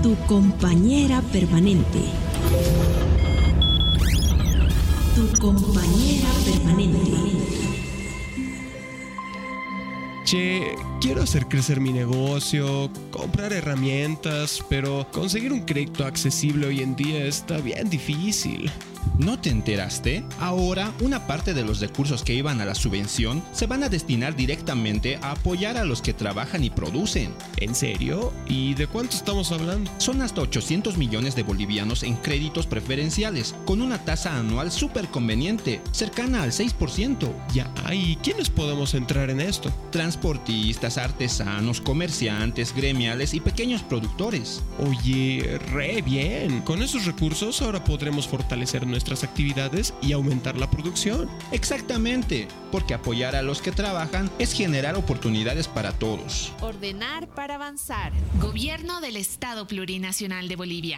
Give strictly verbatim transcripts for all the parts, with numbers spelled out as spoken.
Tu compañera permanente. Tu compañera permanente. Che, quiero hacer crecer mi negocio, comprar herramientas, pero conseguir un crédito accesible hoy en día está bien difícil. ¿No te enteraste? Ahora, una parte de los recursos que iban a la subvención se van a destinar directamente a apoyar a los que trabajan y producen. ¿En serio? ¿Y de cuánto estamos hablando? Son hasta ochocientos millones de bolivianos en créditos preferenciales, con una tasa anual súper conveniente, cercana al seis por ciento. Ya, ¿y quiénes podemos entrar en esto? Transportistas, artesanos, comerciantes, gremiales y pequeños productores. Oye, re bien. Con esos recursos ahora podremos fortalecer nuestras actividades y aumentar la producción. Exactamente, porque apoyar a los que trabajan es generar oportunidades para todos. Ordenar para avanzar. Gobierno del Estado Plurinacional de Bolivia.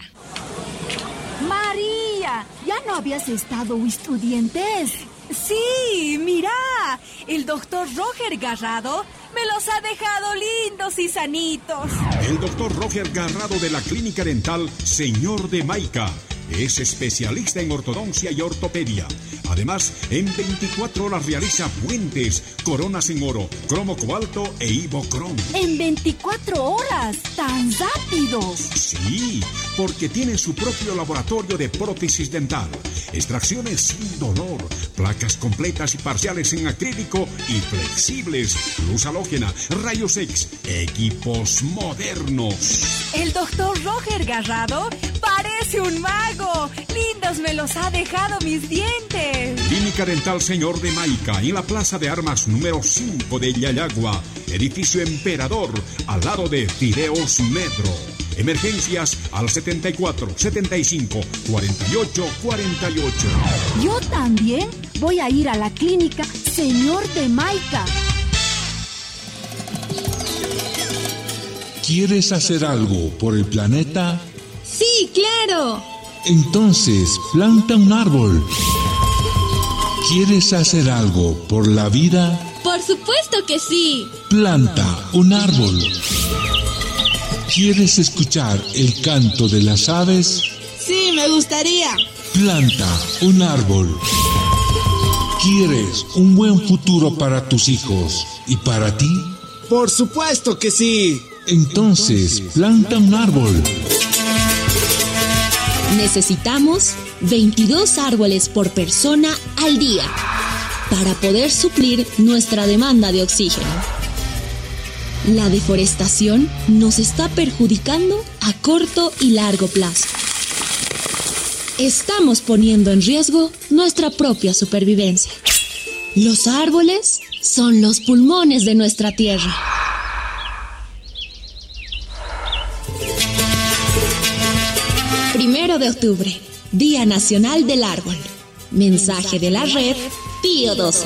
María, ¿ya no habías estado estudiantes? Sí, mira, el doctor Roger Garrado me los ha dejado lindos y sanitos. El doctor Roger Garrado de la Clínica Dental Señor de Maica es especialista en ortodoncia y ortopedia. Además, en veinticuatro horas realiza puentes, coronas en oro, cromo cobalto e ibocrom. ¿En veinticuatro horas? ¿Tan rápido? Sí, porque tiene su propio laboratorio de prótesis dental, extracciones sin dolor, placas completas y parciales en acrílico y flexibles, luz halógena, rayos X, equipos modernos. El doctor Roger Garrado parece un mago. Lindos me los ha dejado mis dientes. Clínica Dental Señor de Maica, en la Plaza de Armas número cinco de Yayagua, edificio Emperador, al lado de Fideos Metro. Emergencias al setenta y cuatro, setenta y cinco, cuarenta y ocho, cuarenta y ocho. Yo también voy a ir a la Clínica Señor de Maica. ¿Quieres hacer algo por el planeta? ¡Sí, claro! Entonces, planta un árbol. ¿Quieres hacer algo por la vida? ¡Por supuesto que sí! Planta un árbol. ¿Quieres escuchar el canto de las aves? Sí, me gustaría. Planta un árbol. ¿Quieres un buen futuro para tus hijos y para ti? ¡Por supuesto que sí! Entonces, planta un árbol. Necesitamos veintidós árboles por persona al día para poder suplir nuestra demanda de oxígeno. La deforestación nos está perjudicando a corto y largo plazo. Estamos poniendo en riesgo nuestra propia supervivencia. Los árboles son los pulmones de nuestra tierra. Primero de octubre, Día Nacional del Árbol. Mensaje de la red Pío doce.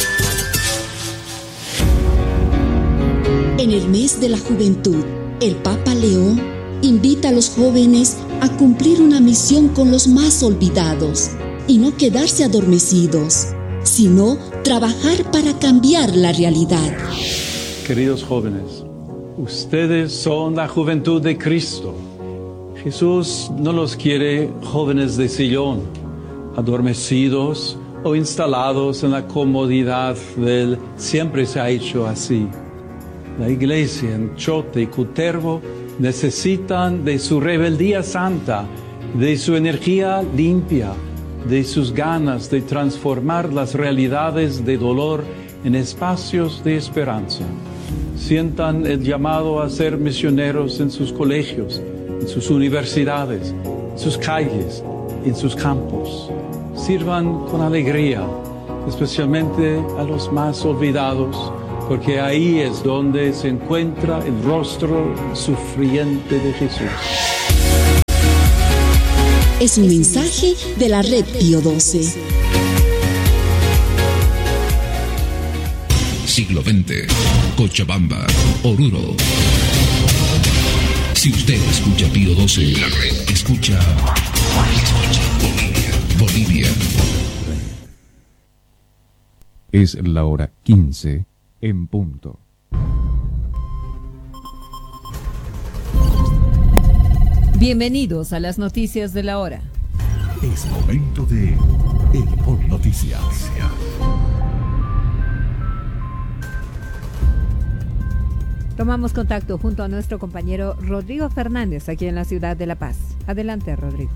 En el mes de la juventud, el Papa León invita a los jóvenes a cumplir una misión con los más olvidados y no quedarse adormecidos, sino trabajar para cambiar la realidad. Queridos jóvenes, ustedes son la juventud de Cristo. Jesús no los quiere jóvenes de sillón, adormecidos o instalados en la comodidad del siempre se ha hecho así. La iglesia en Chote y Cutervo necesitan de su rebeldía santa, de su energía limpia, de sus ganas de transformar las realidades de dolor en espacios de esperanza. Sientan el llamado a ser misioneros en sus colegios, en sus universidades, en sus calles, en sus campos. Sirvan con alegría, especialmente a los más olvidados, porque ahí es donde se encuentra el rostro sufriente de Jesús. Es un mensaje de la red Pío doce. Siglo veinte, Cochabamba, Oruro. Si usted escucha Pío doce, la red escucha, escucha Bolivia, Bolivia. Es la hora quince en punto. Bienvenidos a las noticias de la hora. Es momento de Herbol Noticias. Tomamos contacto junto a nuestro compañero Rodrigo Fernández aquí en la ciudad de La Paz. Adelante, Rodrigo.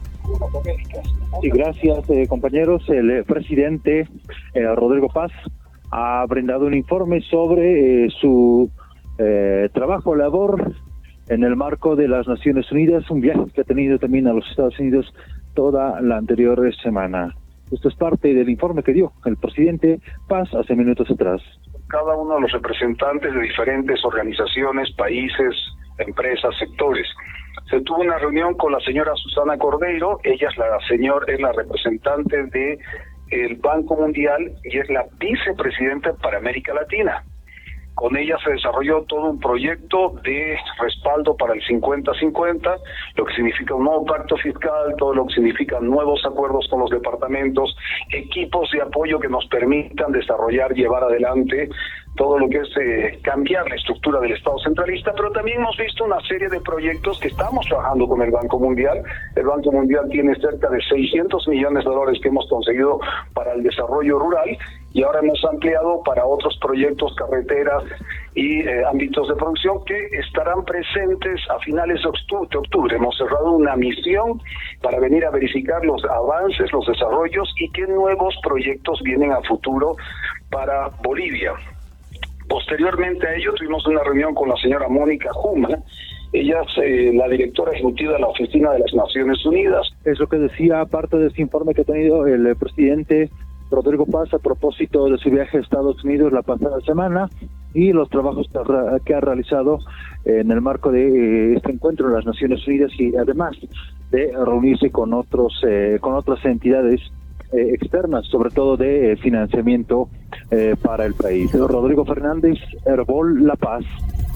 Sí, gracias, eh, compañeros. El eh, presidente eh, Rodrigo Paz ha brindado un informe sobre eh, su eh, trabajo, labor en el marco de las Naciones Unidas, un viaje que ha tenido también a los Estados Unidos toda la anterior semana. Esto es parte del informe que dio el presidente Paz hace minutos atrás. Cada uno de los representantes de diferentes organizaciones, países, empresas, sectores. Se tuvo una reunión con la señora Susana Cordeiro, ella es la señor, es la representante de el Banco Mundial y es la vicepresidenta para América Latina. Con ella se desarrolló todo un proyecto de respaldo para el cincuenta cincuenta, lo que significa un nuevo pacto fiscal, todo lo que significa nuevos acuerdos con los departamentos, equipos de apoyo que nos permitan desarrollar, llevar adelante todo lo que es eh, cambiar la estructura del Estado centralista, pero también hemos visto una serie de proyectos que estamos trabajando con el Banco Mundial. El Banco Mundial tiene cerca de seiscientos millones de dólares que hemos conseguido para el desarrollo rural y ahora hemos ampliado para otros proyectos, carreteras y eh, ámbitos de producción que estarán presentes a finales de octubre. Hemos cerrado una misión para venir a verificar los avances, los desarrollos y qué nuevos proyectos vienen a futuro para Bolivia. Posteriormente a ello tuvimos una reunión con la señora Mónica Juma. Ella es eh, la directora ejecutiva de la Oficina de las Naciones Unidas. Es lo que decía parte de este informe que ha tenido el eh, presidente Rodrigo Paz a propósito de su viaje a Estados Unidos la pasada semana y los trabajos que ha, que ha realizado en el marco de eh, este encuentro en las Naciones Unidas y además de reunirse con otros eh, con otras entidades eh, externas, sobre todo de eh, financiamiento eh, para el país. Rodrigo Fernández, Herbol, La Paz.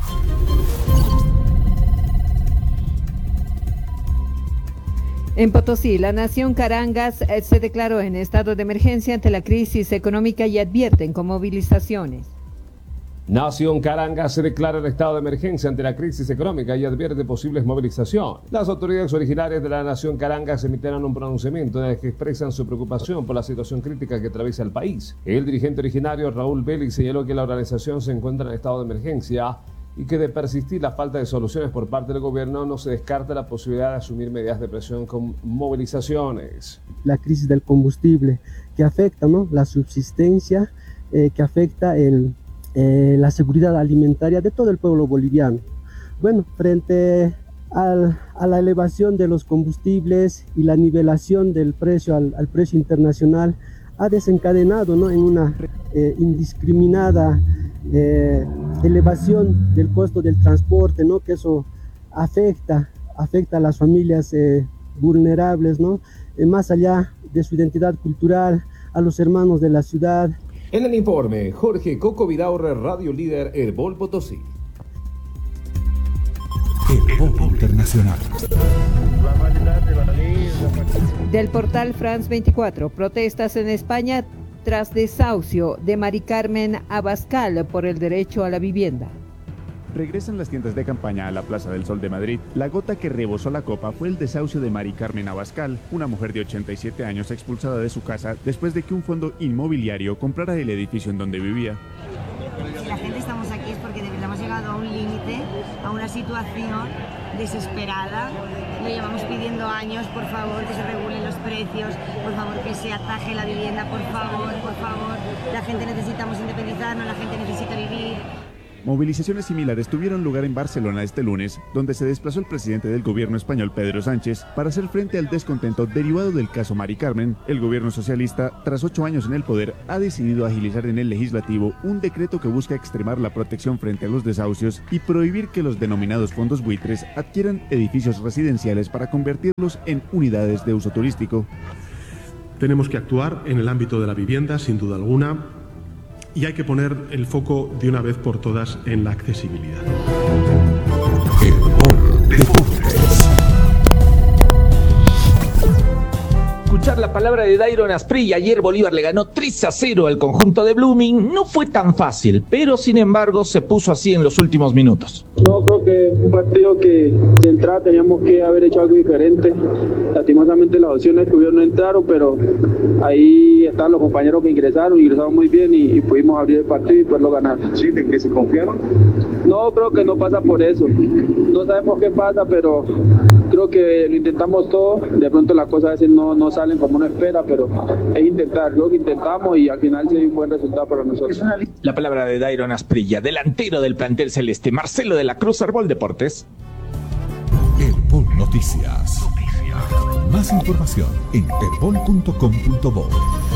En Potosí, la nación Carangas eh, se declaró en estado de emergencia ante la crisis económica y advierten con movilizaciones. Nación Carangas se declara en estado de emergencia ante la crisis económica y advierte posibles movilizaciones. Las autoridades originarias de la Nación Carangas emitieron un pronunciamiento en el que expresan su preocupación por la situación crítica que atraviesa el país. El dirigente originario Raúl Vélez señaló que la organización se encuentra en estado de emergencia y que de persistir la falta de soluciones por parte del gobierno no se descarta la posibilidad de asumir medidas de presión con movilizaciones. La crisis del combustible que afecta, ¿no?, la subsistencia, eh, que afecta el, eh, la seguridad alimentaria de todo el pueblo boliviano. Bueno, frente al, a la elevación de los combustibles y la nivelación del precio al, al precio internacional ha desencadenado, ¿no?, en una eh, indiscriminada Eh, elevación del costo del transporte, ¿no?, que eso afecta, afecta a las familias eh, vulnerables, ¿no?, eh, más allá de su identidad cultural, a los hermanos de la ciudad. En el informe, Jorge Coco Vidaurre, Radio Líder, Herbol Potosí. Herbol Internacional. Del portal France veinticuatro, protestas en España tras desahucio de Mari Carmen Abascal por el derecho a la vivienda. Regresan las tiendas de campaña a la Plaza del Sol de Madrid. La gota que rebosó la copa fue el desahucio de Mari Carmen Abascal, una mujer de ochenta y siete años expulsada de su casa después de que un fondo inmobiliario comprara el edificio en donde vivía. Si la gente estamos aquí es porque de verdad hemos llegado a un límite, a una situación desesperada. Lo llevamos pidiendo años, por favor, que se regulen los precios, por favor, que se ataje la vivienda, por favor, por favor. La gente necesitamos independizarnos, la gente necesita vivir. Movilizaciones similares tuvieron lugar en Barcelona este lunes, donde se desplazó el presidente del gobierno español, Pedro Sánchez, para hacer frente al descontento derivado del caso Mari Carmen. El gobierno socialista, tras ocho años en el poder, ha decidido agilizar en el legislativo un decreto que busca extremar la protección frente a los desahucios y prohibir que los denominados fondos buitres adquieran edificios residenciales para convertirlos en unidades de uso turístico. Tenemos que actuar en el ámbito de la vivienda, sin duda alguna, y hay que poner el foco de una vez por todas en la accesibilidad. Herbol Deportes. Escuchar la palabra de Dairon Asprilla. Ayer Bolívar le ganó tres a cero al conjunto de Blooming. No fue tan fácil, pero sin embargo se puso así en los últimos minutos. No, creo que un partido que de entrada teníamos que haber hecho algo diferente. Lastimosamente las opciones que hubieron no entraron, pero ahí están los compañeros que ingresaron, ingresaron muy bien y, y pudimos abrir el partido y poderlo ganar. ¿Sienten que se confiaron? No, creo que no pasa por eso. No sabemos qué pasa, pero creo que lo intentamos todo. De pronto las cosas a veces no, no salen como uno espera, pero es intentar. Creo que intentamos y al final sí hay un buen resultado para nosotros. La palabra de Dairon Asprilla, delantero del plantel celeste. Marcelo de la Cruz, Arbol Deportes. Herbol Noticias. Más información en herbol punto com punto bo.